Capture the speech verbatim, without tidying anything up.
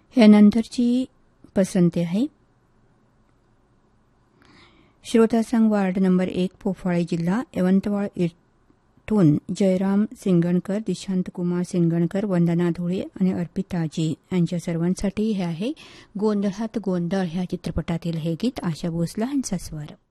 यानंतरची पसंती आहे श्रोतासंघ ward number एक पोफाळे जिल्हा यवतमाळ इथून जयराम सिंगणकर, दिशांत कुमार सिंगणकर, वंदना धुळे आणि अर्पिताजी यांच्या सर्वांसाठी हे आहे गोंधळात गोंधळ ह्या चित्रपटातील हे गीत. आशा भोसला यांचा स्वर.